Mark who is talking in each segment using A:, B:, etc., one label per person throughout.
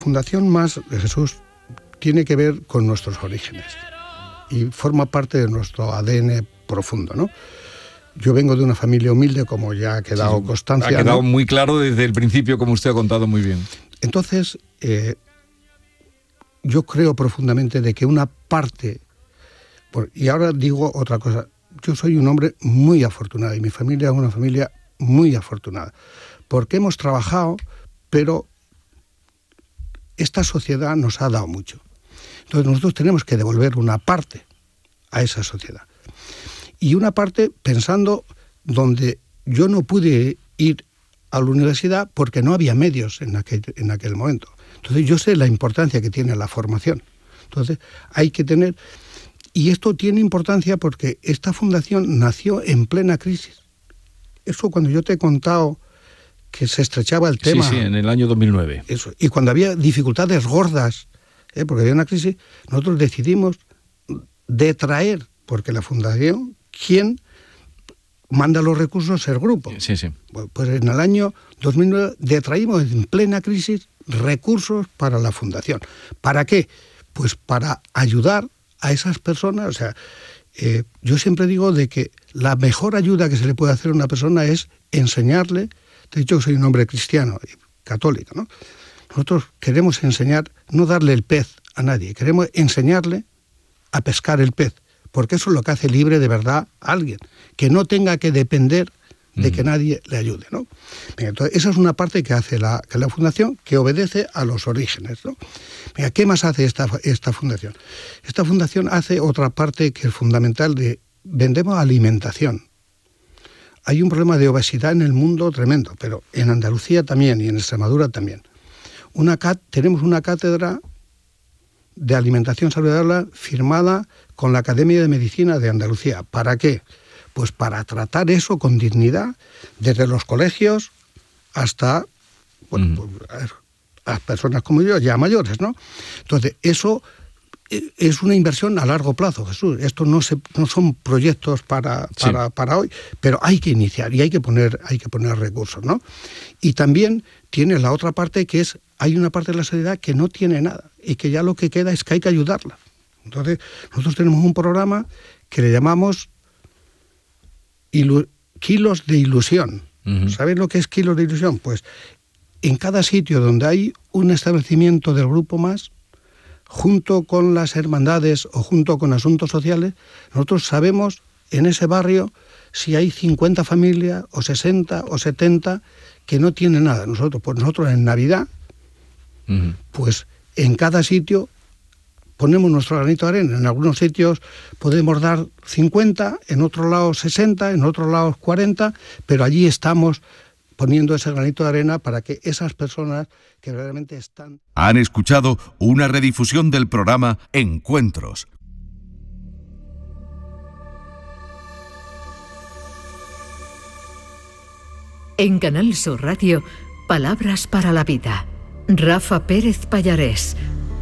A: Fundación Más de Jesús tiene que ver con nuestros orígenes y forma parte de nuestro ADN profundo, ¿no? Yo vengo de una familia humilde, como ya ha quedado constancia.
B: Ha quedado, ¿no?,
A: muy
B: muy claro desde el principio, como usted ha contado muy bien.
A: Entonces, yo creo profundamente de que una parte, y ahora digo otra cosa, yo soy un hombre muy afortunado y mi familia es una familia muy afortunada, porque hemos trabajado, pero esta sociedad nos ha dado mucho. Entonces nosotros tenemos que devolver una parte a esa sociedad. Y una parte pensando donde yo no pude ir a la universidad porque no había medios en aquel momento. Entonces yo sé la importancia que tiene la formación. Entonces hay que tener... Y esto tiene importancia porque esta fundación nació en plena crisis. Eso cuando yo te he contado que se estrechaba el tema...
B: Sí, en el año 2009.
A: Eso. Y cuando había dificultades gordas, porque había una crisis, nosotros decidimos detraer, porque la fundación, ¿quién manda los recursos? El grupo.
B: Sí.
A: Pues en el año 2009 detraímos en plena crisis recursos para la fundación. ¿Para qué? Pues para ayudar a esas personas. O sea, yo siempre digo de que la mejor ayuda que se le puede hacer a una persona es enseñarle. Te he dicho que soy un hombre cristiano, católico, ¿no? Nosotros queremos enseñar, no darle el pez a nadie, queremos enseñarle a pescar el pez, porque eso es lo que hace libre de verdad a alguien, que no tenga que depender de que nadie le ayude, ¿no? Entonces, esa es una parte que hace la fundación, que obedece a los orígenes, ¿no? Mira, ¿qué más hace esta fundación? Esta fundación hace otra parte que es fundamental, vendemos alimentación. Hay un problema de obesidad en el mundo tremendo, pero en Andalucía también y en Extremadura también. Tenemos una cátedra de alimentación saludable firmada con la Academia de Medicina de Andalucía. ¿Para qué? Pues para tratar eso con dignidad, desde los colegios hasta a personas como yo, ya mayores, ¿no? Entonces, eso es una inversión a largo plazo, Jesús. Esto no son proyectos para hoy, pero hay que iniciar y hay que poner recursos, ¿no? Y también tiene la otra parte que es, hay una parte de la sociedad que no tiene nada y que ya lo que queda es que hay que ayudarla. Entonces, nosotros tenemos un programa que le llamamos Kilos de Ilusión. ¿Sabéis lo que es Kilos de Ilusión? Pues en cada sitio donde hay un establecimiento del Grupo Más, junto con las hermandades o junto con asuntos sociales, nosotros sabemos en ese barrio si hay 50 familias o 60 o 70 que no tienen nada. Nosotros en Navidad, pues en cada sitio ponemos nuestro granito de arena. En algunos sitios podemos dar 50, en otros lados 60, en otros lados 40, pero allí estamos poniendo ese granito de arena para que esas personas que realmente están...
C: Han escuchado una redifusión del programa Encuentros.
D: En Canal Sur Radio, Palabras para la Vida. Rafa Pérez Pallarés.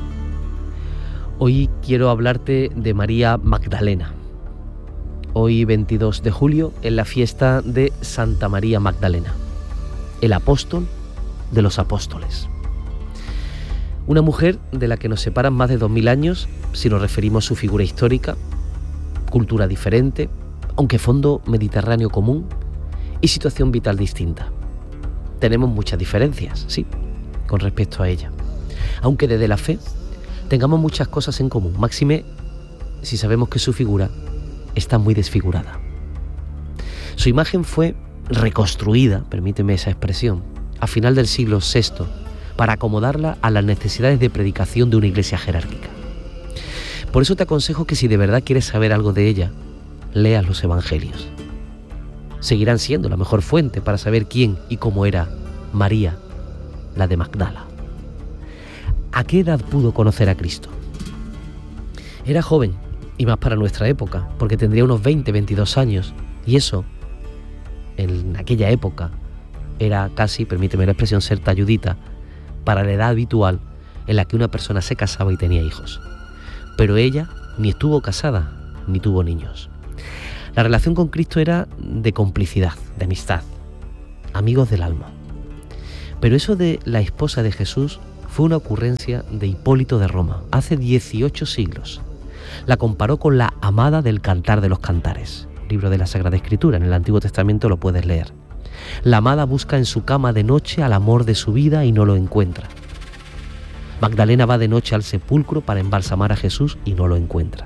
E: Hoy quiero hablarte de María Magdalena. Hoy, 22 de julio, es la fiesta de Santa María Magdalena, el apóstol de los apóstoles. Una mujer de la que nos separan más de 2000 años, si nos referimos a su figura histórica, cultura diferente, aunque fondo mediterráneo común y situación vital distinta. Tenemos muchas diferencias, sí, con respecto a ella. Aunque desde la fe tengamos muchas cosas en común, máxime si sabemos que su figura está muy desfigurada. Su imagen fue reconstruida, permíteme esa expresión, a final del siglo VI, para acomodarla a las necesidades de predicación de una iglesia jerárquica. Por eso te aconsejo que si de verdad quieres saber algo de ella, leas los evangelios. Seguirán siendo la mejor fuente para saber quién y cómo era María, la de Magdala. ¿A qué edad pudo conocer a Cristo? Era joven, y más para nuestra época, porque tendría unos 20, 22 años, y eso, en aquella época, era casi, permíteme la expresión, ser talludita, para la edad habitual en la que una persona se casaba y tenía hijos. Pero ella ni estuvo casada, ni tuvo niños. La relación con Cristo era de complicidad, de amistad, amigos del alma. Pero eso de la esposa de Jesús fue una ocurrencia de Hipólito de Roma, hace 18 siglos. La comparó con la amada del Cantar de los Cantares, libro de la Sagrada Escritura, en el Antiguo Testamento lo puedes leer. La amada busca en su cama de noche al amor de su vida y no lo encuentra. Magdalena va de noche al sepulcro para embalsamar a Jesús y no lo encuentra.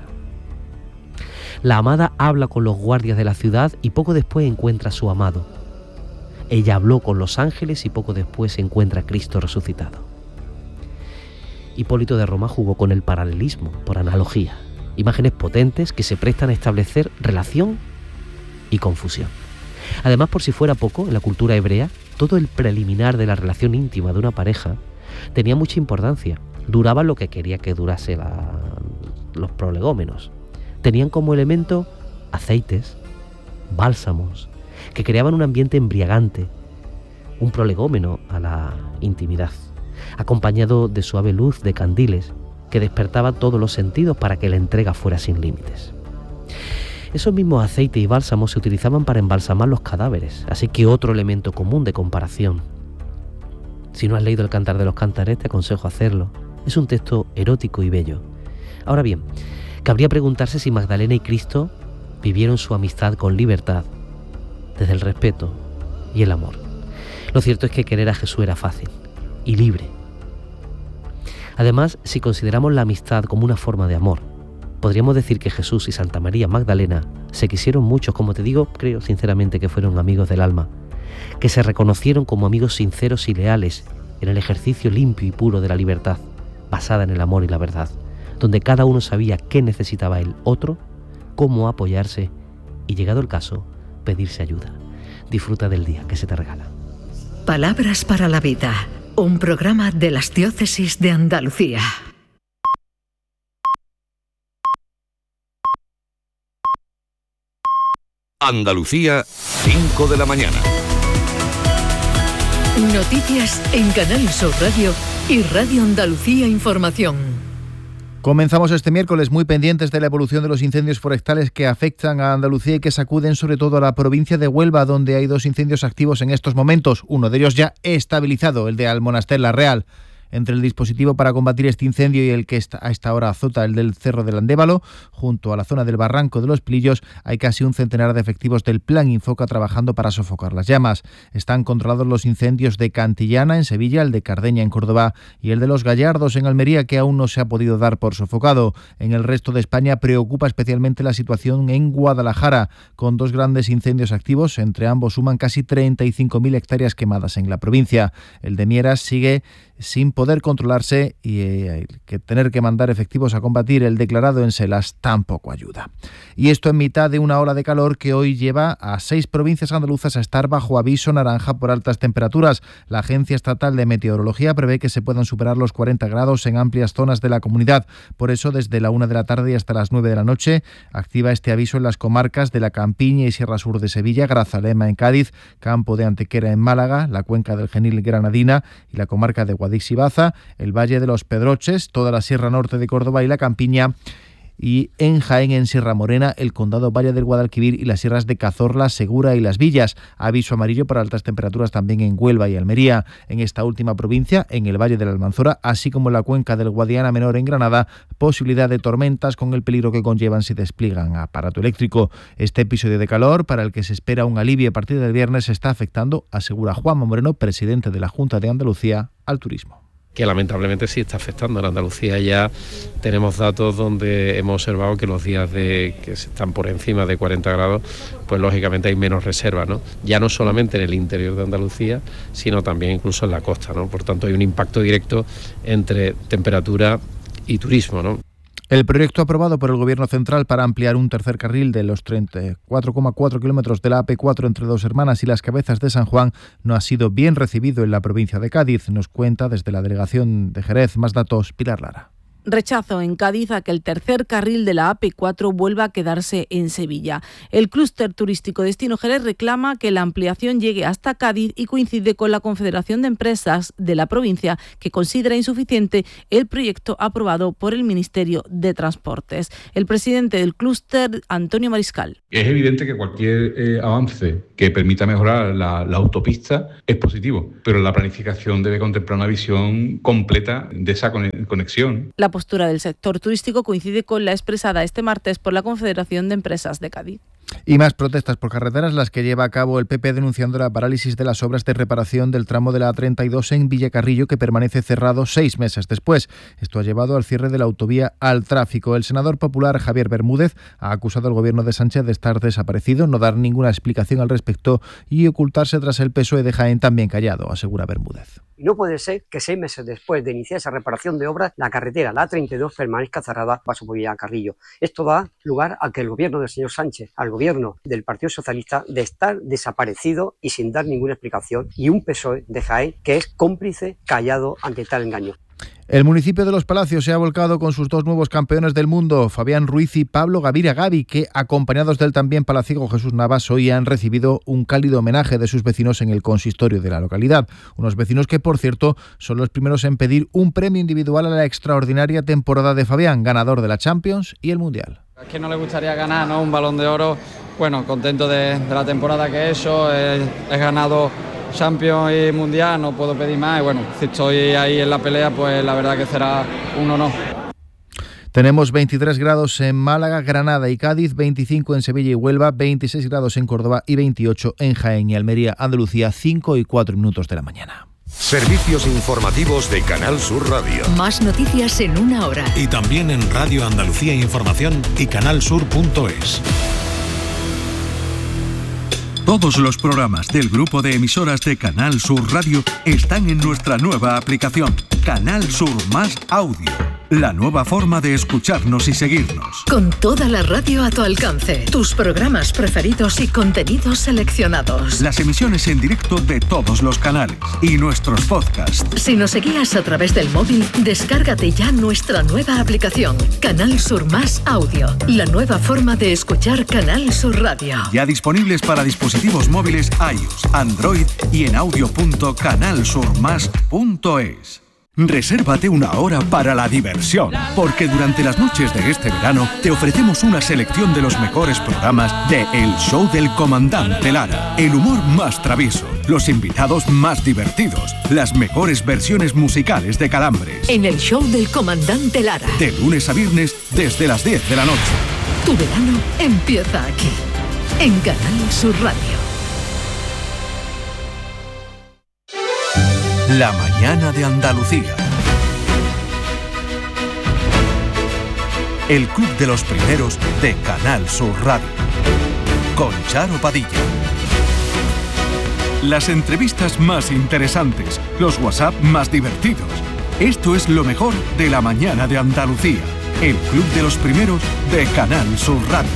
E: La amada habla con los guardias de la ciudad y poco después encuentra a su amado. Ella habló con los ángeles y poco después encuentra a Cristo resucitado. Hipólito de Roma jugó con el paralelismo, por analogía. Imágenes potentes que se prestan a establecer relación y confusión. Además, por si fuera poco, en la cultura hebrea, todo el preliminar de la relación íntima de una pareja tenía mucha importancia. Duraba lo que quería que durase los prolegómenos. Tenían como elemento aceites, bálsamos, que creaban un ambiente embriagante, un prolegómeno a la intimidad, acompañado de suave luz de candiles que despertaba todos los sentidos para que la entrega fuera sin límites. Esos mismos aceites y bálsamos se utilizaban para embalsamar los cadáveres, así que otro elemento común de comparación. Si no has leído el Cantar de los Cantares, te aconsejo hacerlo. Es un texto erótico y bello. Ahora bien, cabría preguntarse si Magdalena y Cristo vivieron su amistad con libertad, desde el respeto y el amor. Lo cierto es que querer a Jesús era fácil y libre. Además, si consideramos la amistad como una forma de amor, podríamos decir que Jesús y Santa María Magdalena se quisieron mucho. Como te digo, creo sinceramente que fueron amigos del alma, que se reconocieron como amigos sinceros y leales en el ejercicio limpio y puro de la libertad, basada en el amor y la verdad, donde cada uno sabía qué necesitaba el otro, cómo apoyarse y, llegado el caso, pedirse ayuda. Disfruta del día que se te regala.
D: Palabras para la vida, un programa de las Diócesis de Andalucía.
C: Andalucía, 5 de la mañana.
D: Noticias en Canal Sur Radio y Radio Andalucía Información.
F: Comenzamos este miércoles muy pendientes de la evolución de los incendios forestales que afectan a Andalucía y que sacuden sobre todo a la provincia de Huelva, donde hay 2 incendios activos en estos momentos, uno de ellos ya estabilizado, el de Almonaster La Real. Entre el dispositivo para combatir este incendio y el que a esta hora azota, el del Cerro del Andévalo, junto a la zona del Barranco de los Pilillos, hay casi un centenar de efectivos del Plan Infoca trabajando para sofocar las llamas. Están controlados los incendios de Cantillana en Sevilla, el de Cardeña en Córdoba y el de Los Gallardos en Almería, que aún no se ha podido dar por sofocado. En el resto de España preocupa especialmente la situación en Guadalajara, con 2 grandes incendios activos. Entre ambos suman casi 35.000 hectáreas quemadas en la provincia. El de Mieras sigue sin poder controlarse y que tener que mandar efectivos a combatir el declarado en Selas tampoco ayuda. Y esto en mitad de una ola de calor que hoy lleva a 6 provincias andaluzas a estar bajo aviso naranja por altas temperaturas. La Agencia Estatal de Meteorología prevé que se puedan superar los 40 grados en amplias zonas de la comunidad. Por eso, desde la 1 de la tarde y hasta las 9 de la noche, activa este aviso en las comarcas de la Campiña y Sierra Sur de Sevilla, Grazalema en Cádiz, Campo de Antequera en Málaga, la cuenca del Genil Granadina y la comarca de Guadix y Baza, el Valle de los Pedroches, toda la Sierra Norte de Córdoba y la Campiña, y en Jaén, en Sierra Morena, el Condado Valle del Guadalquivir y las sierras de Cazorla, Segura y Las Villas. Aviso amarillo para altas temperaturas también en Huelva y Almería. En esta última provincia, en el Valle de la Almanzora, así como en la cuenca del Guadiana Menor en Granada, posibilidad de tormentas con el peligro que conllevan si despliegan aparato eléctrico. Este episodio de calor, para el que se espera un alivio a partir del viernes, está afectando, asegura Juanma Moreno, presidente de la Junta de Andalucía, al turismo.
G: Que lamentablemente sí está afectando. En Andalucía ya tenemos datos donde hemos observado que los días que están por encima de 40 grados, pues lógicamente hay menos reservas, ¿no? Ya no solamente en el interior de Andalucía, sino también incluso en la costa, ¿no? Por tanto, hay un impacto directo entre temperatura y turismo, ¿no?
F: El proyecto aprobado por el Gobierno central para ampliar un tercer carril de los 34,4 kilómetros de la AP4 entre Dos Hermanas y Las Cabezas de San Juan no ha sido bien recibido en la provincia de Cádiz. Nos cuenta desde la delegación de Jerez. Más datos, Pilar Lara.
H: Rechazo en Cádiz a que el tercer carril de la AP4 vuelva a quedarse en Sevilla. El clúster turístico Destino Jerez reclama que la ampliación llegue hasta Cádiz y coincide con la Confederación de Empresas de la provincia, que considera insuficiente el proyecto aprobado por el Ministerio de Transportes. El presidente del clúster, Antonio Mariscal.
I: Es evidente que cualquier avance que permita mejorar la autopista es positivo, pero la planificación debe contemplar una visión completa de esa conexión.
H: La postura del sector turístico coincide con la expresada este martes por la Confederación de Empresas de Cádiz.
F: Y más protestas por carreteras, las que lleva a cabo el PP denunciando la parálisis de las obras de reparación del tramo de la A32 en Villacarrillo, que permanece cerrado 6 meses después. Esto ha llevado al cierre de la autovía al tráfico. El senador popular Javier Bermúdez ha acusado al gobierno de Sánchez de estar desaparecido, no dar ninguna explicación al respecto y ocultarse tras el PSOE de Jaén también callado, asegura Bermúdez.
J: No puede ser que 6 meses después de iniciar esa reparación de obras, la carretera, la A32, permanezca cerrada paso por Villacarrillo. Esto da lugar a que el gobierno del señor Sánchez, al gobierno del Partido Socialista, de estar desaparecido y sin dar ninguna explicación, y un PSOE de Jaén que es cómplice, callado ante tal engaño.
F: El municipio de Los Palacios se ha volcado con sus 2 nuevos campeones del mundo, Fabián Ruiz y Pablo Gaviria Gavi, que, acompañados del también palaciego Jesús Navas, hoy han recibido un cálido homenaje de sus vecinos en el consistorio de la localidad. Unos vecinos que, por cierto, son los primeros en pedir un premio individual a la extraordinaria temporada de Fabián, ganador de la Champions y el Mundial.
K: ¿A quién no le gustaría ganar, no? Un Balón de Oro? Bueno, contento de la temporada que he hecho, he ganado Champions y Mundial, no puedo pedir más, y bueno, si estoy ahí en la pelea, pues la verdad que será un honor.
F: Tenemos 23 grados en Málaga, Granada y Cádiz, 25 en Sevilla y Huelva, 26 grados en Córdoba y 28 en Jaén y Almería, Andalucía, 5 y 4 minutos de la mañana.
L: Servicios informativos de Canal Sur Radio.
D: Más noticias en 1 hora.
L: Y también en Radio Andalucía Información y canalsur.es.
C: Todos los programas del grupo de emisoras de Canal Sur Radio están en nuestra nueva aplicación, Canal Sur Más Audio. La nueva forma de escucharnos y seguirnos.
D: Con toda la radio a tu alcance, tus programas preferidos y contenidos seleccionados.
C: Las emisiones en directo de todos los canales y nuestros podcasts.
D: Si nos seguías a través del móvil, descárgate ya nuestra nueva aplicación, Canal Sur Más Audio. La nueva forma de escuchar Canal Sur Radio.
C: Ya disponibles para dispositivos móviles iOS, Android y en audio.canalsurmas.es. Resérvate una hora para la diversión, porque durante las noches de este verano te ofrecemos una selección de los mejores programas de El Show del Comandante Lara, el humor más travieso, los invitados más divertidos, las mejores versiones musicales de Calambres.
D: En El Show del Comandante Lara.
C: De lunes a viernes desde las 10 de la noche.
D: Tu verano empieza aquí, en Canal Sur Radio.
C: La mañana de Andalucía. El club de los primeros de Canal Sur Radio. Con Charo Padilla. Las entrevistas más interesantes, los WhatsApp más divertidos. Esto es lo mejor de la mañana de Andalucía. El club de los primeros de Canal Sur Radio.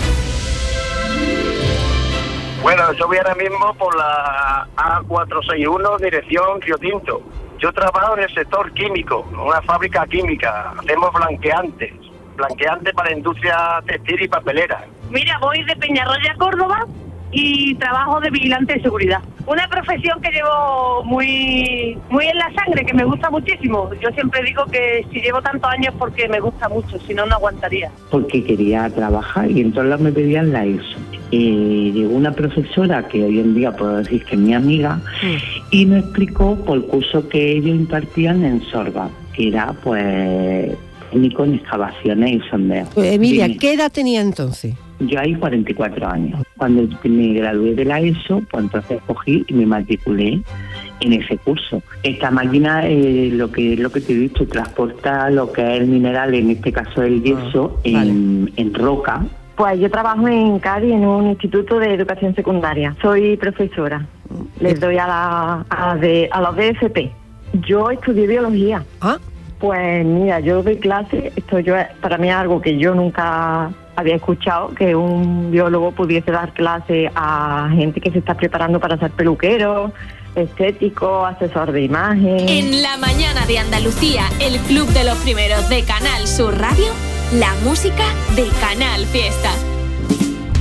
M: Bueno, yo voy ahora mismo por la A461, dirección Río Tinto. Yo trabajo en el sector químico, una fábrica química. Hacemos blanqueantes para la industria textil y papelera.
N: Mira, voy de Peñarroya, Córdoba, y trabajo de vigilante de seguridad. Una profesión que llevo muy en la sangre, que me gusta muchísimo. Yo siempre digo que si llevo tantos años porque me gusta mucho, si no, no aguantaría.
O: Porque quería trabajar y entonces me pedían la ESO. Llegó una profesora que hoy en día puedo decir que es mi amiga y me explicó por el curso que ellos impartían en Sorba, que era pues técnico en excavaciones y sondeos.
P: Emilia, ¿qué edad tenía entonces?
O: Yo ahí 44 años. Cuando me gradué de la ESO, pues entonces cogí y me matriculé en ese curso. Esta máquina, lo que te he dicho, transporta lo que es el mineral, en este caso el yeso, en roca.
Q: Pues yo trabajo en Cádiz, en un instituto de educación secundaria. Soy profesora. Les doy a los DFP. Yo estudié biología.
P: ¿Ah?
Q: Pues mira, yo doy clase. Para mí es algo que yo nunca había escuchado, que un biólogo pudiese dar clase a gente que se está preparando para ser peluquero, estético, asesor de imagen.
R: En la mañana de Andalucía, el club de los primeros de Canal Sur Radio, la música de Canal Fiesta.